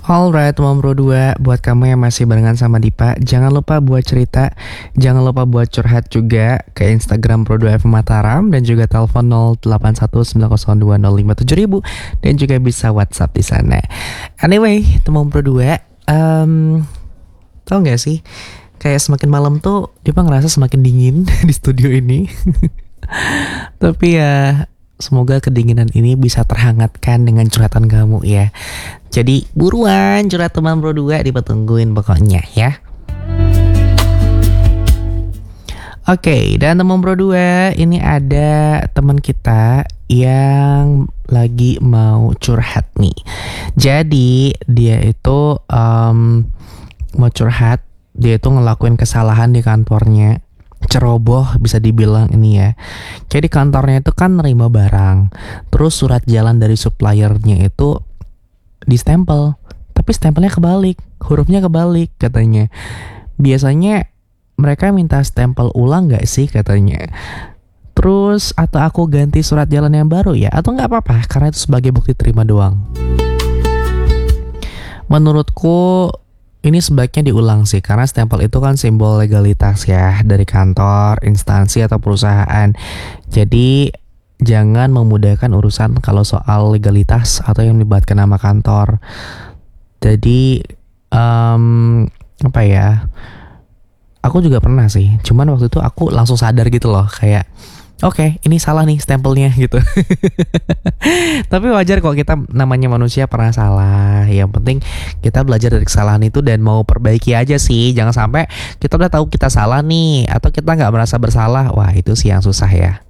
Alright, teman Pro 2, buat kamu yang masih barengan sama Dipa, jangan lupa buat cerita, jangan lupa buat curhat juga ke Instagram Pro 2 FM Mataram dan juga telepon 081902057000 dan juga bisa WhatsApp di sana. Anyway, teman Pro 2, tau gak sih, kayak semakin malam tuh Dipa ngerasa semakin dingin di studio ini. Tapi ya, semoga kedinginan ini bisa terhangatkan dengan curhatan kamu ya. Jadi buruan curhat teman Pro 2, Dipa tungguin pokoknya ya. Oke, dan teman Pro 2, ini ada teman kita yang lagi mau curhat nih. Jadi dia itu mau curhat, dia itu ngelakuin kesalahan di kantornya. Ceroboh bisa dibilang ini ya. Jadi kantornya itu kan nerima barang, terus surat jalan dari suppliernya itu distempel, tapi stempelnya kebalik, hurufnya kebalik katanya. Biasanya mereka minta stempel ulang gak sih katanya. Terus atau aku ganti surat jalan yang baru ya, atau gak apa-apa karena itu sebagai bukti terima doang. Menurutku ini sebaiknya diulang sih, karena stempel itu kan simbol legalitas ya dari kantor, instansi atau perusahaan. Jadi jangan memudahkan urusan kalau soal legalitas atau yang melibatkan nama kantor. Jadi apa ya? Aku juga pernah sih. Cuman waktu itu aku langsung sadar gitu loh, kayak oke, ini salah nih stempelnya gitu. Tapi wajar kok, kita namanya manusia pernah salah. Yang penting kita belajar dari kesalahan itu dan mau perbaiki aja sih. Jangan sampai kita udah tahu kita salah nih, atau kita nggak merasa bersalah. Wah, itu sih yang susah ya.